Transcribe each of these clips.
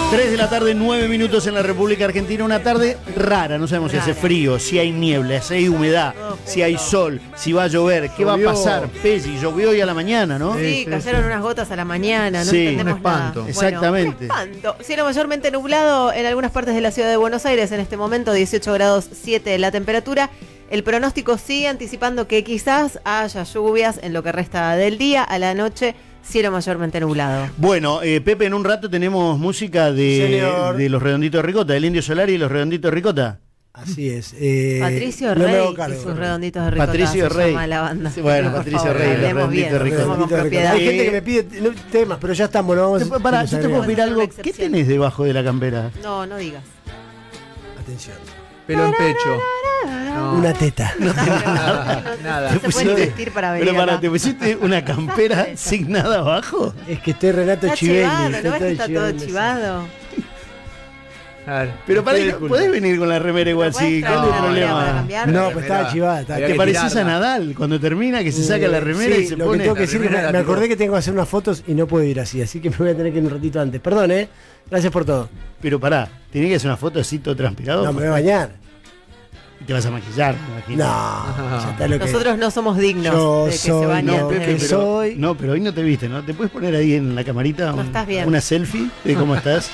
3 de la tarde, 9 minutos en la República Argentina. Una tarde rara, no sabemos si hace frío, si hay niebla, si hay humedad, si hay sol, si va a llover, qué va a pasar. Pesi, llovió hoy a la mañana, ¿no? Sí, cayeron unas gotas a la mañana, no entendemos un espanto. nada. Exactamente. Bueno, un espanto. Cielo mayormente nublado en algunas partes de la ciudad de Buenos Aires en este momento, 18 grados 7 la temperatura. El pronóstico sigue anticipando que quizás haya lluvias en lo que resta del día. A la noche, cielo mayormente nublado. Bueno, Pepe, en un rato tenemos música de los Redonditos de Ricota, del Indio Solari y los Redonditos de Ricota. Así es. Patricio no Rey y sus Redonditos de Ricota. Patricio se Rey. llama la banda. Sí, bueno, Patricio Rey, los hablemos Redonditos de bien, Ricota. hablemos con propiedad. Hay gente que me pide temas, pero ya estamos. No vamos a Pará, yo te puedo pedir algo. Una ¿Qué excepción. tenés debajo de la campera? No, no digas. Atención. Pelo en pecho. No. Una teta. Nada. No se puede vestir para venir Pero acá. ¿te pusiste una campera sin nada abajo? Es que estoy Renato Está Chivelli. chivado, ¿no ves que está todo Chivelli. chivado? Claro. Pero para Ustedes podés venir con la remera igual, ¿Puedes sí, traer ¿cuál es el una remera para problema? cambiar? No, pues estaba Remera. chivada. Había Te que pareces a tirarla. Nadal cuando termina, que se saca la remera Sí, y se lo pone. que tengo que La decir es que remera me la tiró. acordé que tengo que hacer unas fotos y no puedo ir así que me voy a tener que ir un ratito antes. Perdón, Gracias por todo. Pero pará, tenés que hacer una foto así todo transpirado. No, me voy a bañar. Y te vas a maquillar, me imagino. No, ya está lo que... Nosotros no somos dignos Yo de que se soy- bañen. No, Pepe, Pepe, de- pero, soy- no, pero hoy no te viste, ¿no? ¿Te puedes poner ahí en la camarita No estás bien. una selfie de cómo estás?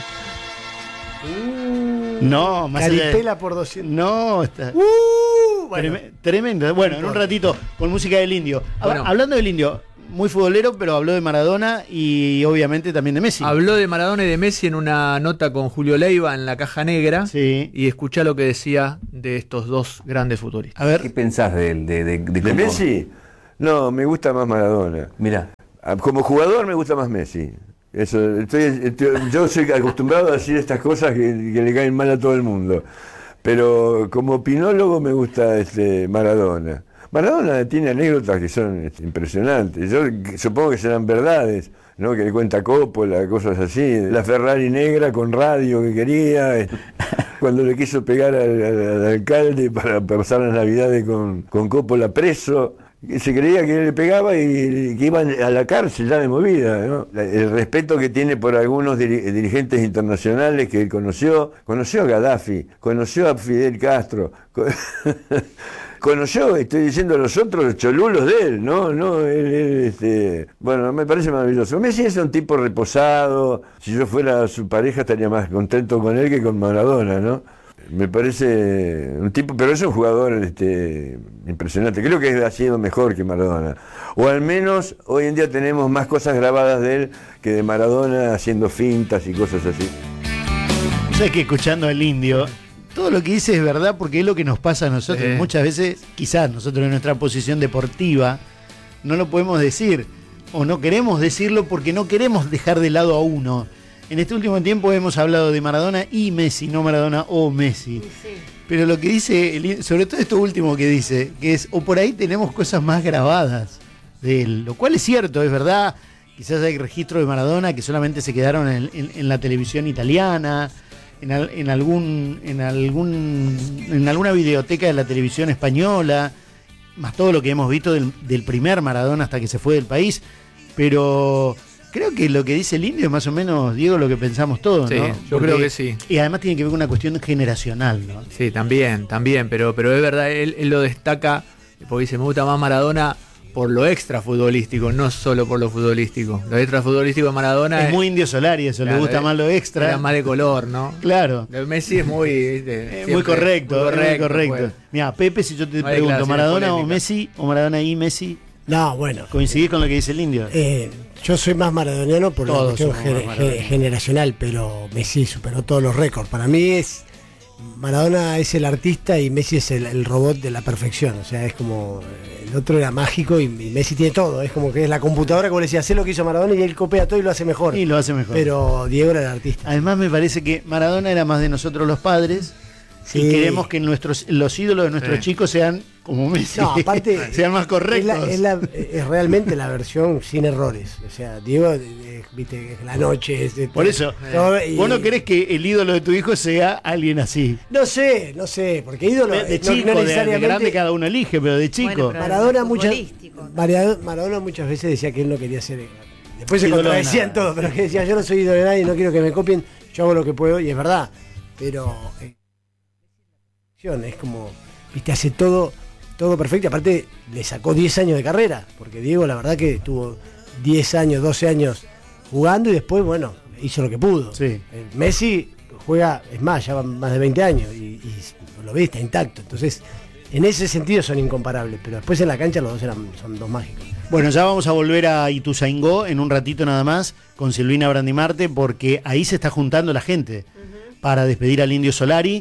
No, más allá de- Caripela por 200. No, está Bueno, tremendo. Bueno, en un ratito con música del Indio. Bueno. Hablando del Indio, muy futbolero, pero habló de Maradona y obviamente también de Messi. Habló de Maradona y de Messi en una nota con Julio Leiva en la Caja Negra. Sí. Y escuchá lo que decía de estos dos grandes futbolistas. A ¿Qué ver, pensás de él? ¿De cómo? Messi? No, me gusta más Maradona. Mirá, Como jugador me gusta más Messi. Eso, yo soy acostumbrado a decir estas cosas que le caen mal a todo el mundo. Pero como opinólogo me gusta Maradona. Maradona tiene anécdotas que son impresionantes. Yo supongo que serán verdades, ¿no? Que le cuenta Coppola, cosas así. La Ferrari negra con radio que quería. Cuando le quiso pegar al alcalde para pasar las navidades con Coppola preso. Se creía que le pegaba y que iban a la cárcel ya de movida, ¿no? El respeto que tiene por algunos dirigentes internacionales que él conoció a Gaddafi, conoció a Fidel Castro, conoció, estoy diciendo, a los otros cholulos de él, ¿no? Bueno, me parece maravilloso. Messi es un tipo reposado. Si yo fuera su pareja estaría más contento con él que con Maradona, ¿no? Me parece un tipo, pero es un jugador impresionante. Creo que ha sido mejor que Maradona. O al menos hoy en día tenemos más cosas grabadas de él que de Maradona haciendo fintas y cosas así. sabes que escuchando al Indio, todo lo que dice es verdad porque es lo que nos pasa a nosotros. Muchas veces, quizás nosotros en nuestra posición deportiva, no lo podemos decir o no queremos decirlo porque no queremos dejar de lado a uno. En este último tiempo hemos hablado de Maradona y Messi, no Maradona o Messi. Sí. Pero lo que dice, sobre todo esto último que dice, que es, o por ahí tenemos cosas más grabadas de él, lo cual es cierto, es verdad. Quizás hay registros de Maradona que solamente se quedaron en la televisión italiana, en alguna videoteca de la televisión española, más todo lo que hemos visto del primer Maradona hasta que se fue del país. Pero creo que lo que dice el Indio es más o menos, Diego, lo que pensamos todos, Sí, ¿no? yo creo que sí. Y además tiene que ver con una cuestión generacional, ¿no? Sí, también, pero es verdad, él lo destaca, porque dice, me gusta más Maradona por lo extra futbolístico, no solo por lo futbolístico. Lo extra futbolístico de Maradona Es muy Indio Solari eso, claro, le gusta más lo extra. era más de color, ¿no? Claro. Lo de Messi es muy... Muy correcto, muy correcto. pues. Mira, Pepe, si yo te No hay pregunto, declaraciones ¿Maradona o polémicas. Messi? ¿O Maradona y Messi? no, bueno. ¿Coincidís con lo que dice el Indio? Yo soy más maradoniano por la Todos cuestión somos más maradonianos. generacional, pero Messi superó todos los récords. Para mí Maradona es el artista y Messi es el robot de la perfección. O sea, es como el otro era mágico y Messi tiene todo. Es como que es la computadora, como le decía, hace lo que hizo Maradona y él copia todo y lo hace mejor. Y lo hace mejor. Pero Diego era el artista. Además me parece que Maradona era más de nosotros los padres y Sí. queremos que los ídolos de nuestros Sí. chicos sean como Messi, No, aparte sean más correctos. es realmente la versión sin errores. O sea, Diego, viste, es la noche. Por eso, vos no querés que el ídolo de tu hijo sea alguien así. No sé, De porque ídolo chico, no de necesariamente. grande cada uno elige, pero de chico. Bueno, pero Maradona futbolístico. Maradona muchas veces decía que él no quería ser Después se contradecían todo, pero que decía, yo no soy ídolo de nadie, no quiero que me copien, yo hago lo que puedo, y es verdad. Pero es como, viste, hace todo perfecto. Aparte, le sacó 10 años de carrera, porque Diego, la verdad que tuvo 10 años, 12 años jugando y después, bueno, hizo lo que pudo. Sí. Messi juega, es más, ya van más de 20 años y lo ves, está intacto. Entonces, en ese sentido son incomparables, pero después en la cancha los dos son dos mágicos. Bueno, ya vamos a volver a Ituzaingó en un ratito nada más con Silvina Brandimarte, porque ahí se está juntando la gente para despedir al Indio Solari.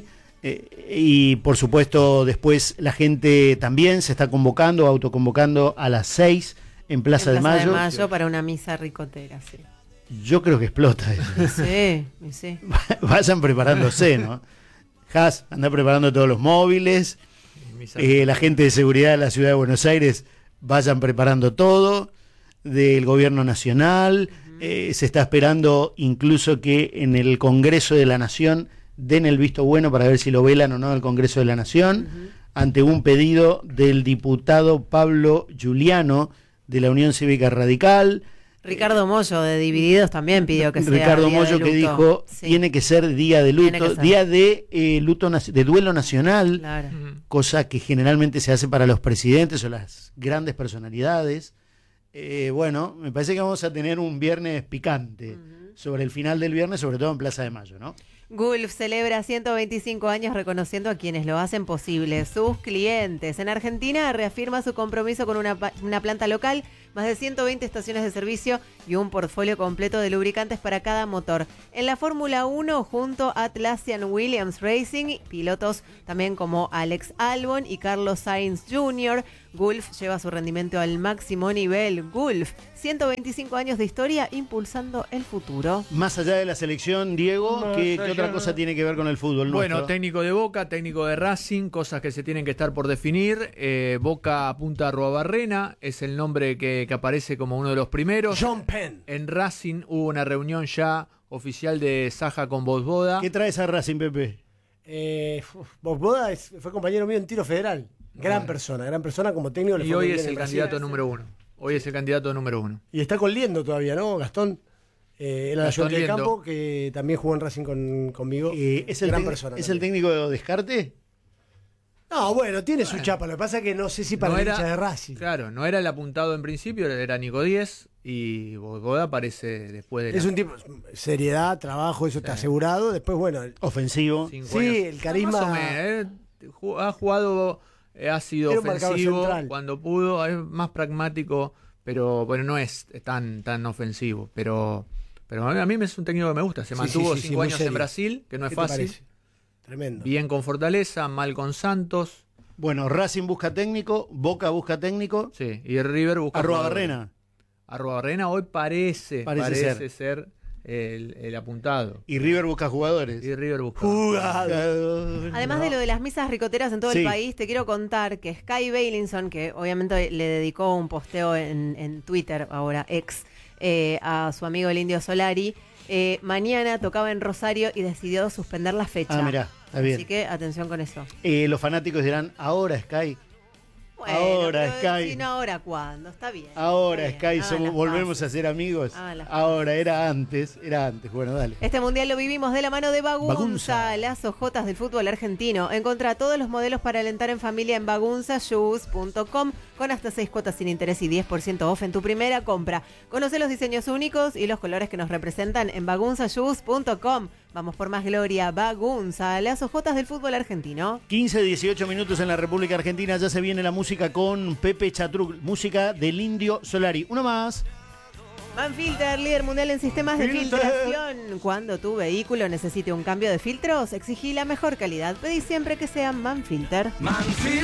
Y por supuesto después la gente también se está autoconvocando a las 6 en Plaza de Mayo. Para una misa ricotera, sí. Yo creo que explota eso. Sí. Vayan preparándose, ¿no? Has, anda preparando todos los móviles. La gente de seguridad de la ciudad de Buenos Aires vayan preparando todo. Del gobierno nacional. Se está esperando incluso que en el Congreso de la Nación den el visto bueno para ver si lo velan o no al Congreso de la Nación, ante un pedido del diputado Pablo Giuliano de la Unión Cívica Radical. Ricardo Mollo de Divididos también pidió que sea Ricardo día Mollo de que luto. dijo tiene que ser día de luto, día de luto de duelo nacional, claro. Cosa que generalmente se hace para los presidentes o las grandes personalidades. Bueno, me parece que vamos a tener un viernes picante sobre el final del viernes, sobre todo en Plaza de Mayo, ¿no? Gulf celebra 125 años reconociendo a quienes lo hacen posible, sus clientes. En Argentina reafirma su compromiso con una planta local, más de 120 estaciones de servicio y un portfolio completo de lubricantes para cada motor. En la Fórmula 1, junto a Atlassian Williams Racing, pilotos también como Alex Albon y Carlos Sainz Jr., Gulf lleva su rendimiento al máximo nivel. Gulf, 125 años de historia impulsando el futuro. Más allá de la selección, Diego, ¿qué otra cosa tiene que ver con el fútbol nuestro? Bueno, técnico de Boca, técnico de Racing, cosas que se tienen que estar por definir. Boca apunta a Arruabarrena, es el nombre que aparece como uno de los primeros. John Penn. En Racing hubo una reunión ya oficial de Saja con Vosboda. ¿Qué traes a Racing, Pepe? Vosboda fue compañero mío en tiro federal. Gran persona como técnico. Y hoy es el candidato número 1. Hoy es el candidato número 1. Y está con Liendo todavía, ¿no? Gastón. Era el ayudante de campo, que también jugó en Racing conmigo. ¿Es el técnico de Descarte? No, bueno, tiene su chapa. Lo que pasa es que no sé si para la hincha de Racing. Claro, no era el apuntado en principio, era Nico Díez. Y Vosboda aparece después de Es un tipo, seriedad, trabajo, eso está asegurado. Después, bueno. Ofensivo. Sí, el carisma. Más o menos, ha jugado, ha sido ofensivo cuando pudo, es más pragmático, pero bueno, no es tan ofensivo. Pero a mí es un técnico que me gusta. Se mantuvo 5 años en Brasil, que no es fácil. Tremendo. Bien con Fortaleza, mal con Santos. Bueno, Racing busca técnico, Boca busca técnico. Sí, y River busca Arruabarrena. Arruabarrena hoy parece ser el apuntado. Y River busca jugadores. Y River busca jugadores. Además de lo de las misas ricoteras en todo el país, te quiero contar que Sky Bailinson, que obviamente le dedicó un posteo en Twitter, ahora ex, a su amigo el Indio Solari, mañana tocaba en Rosario y decidió suspender la fecha. Mirá, está bien. Así que atención con eso. Los fanáticos dirán, ahora Sky. Bueno, ahora Sky. Si no, ahora cuándo, está bien. Ahora está bien. Sky, volvemos a ser amigos. Ahora, era antes. Bueno, dale. Este mundial lo vivimos de la mano de Bagunza, las ojotas del fútbol argentino. Encontrá todos los modelos para alentar en familia en bagunzashoes.com con hasta 6 cuotas sin interés y 10% off en tu primera compra. Conoce los diseños únicos y los colores que nos representan en bagunzashoes.com. Vamos por más gloria. Bagunza, las ojotas del fútbol argentino. 15-18 minutos en la República Argentina. Ya se viene la música con Pepe Chatruc. Música del Indio Solari. Uno más. Manfilter, líder mundial en sistemas de filtración. Cuando tu vehículo necesite un cambio de filtros, exigí la mejor calidad. Pedí siempre que sea Manfilter.